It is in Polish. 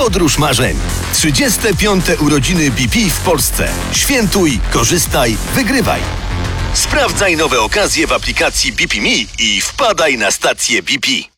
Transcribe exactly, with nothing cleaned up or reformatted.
Podróż marzeń. trzydzieste piąte urodziny B P w Polsce. Świętuj, korzystaj, wygrywaj. Sprawdzaj nowe okazje w aplikacji B P Me i wpadaj na stację B P.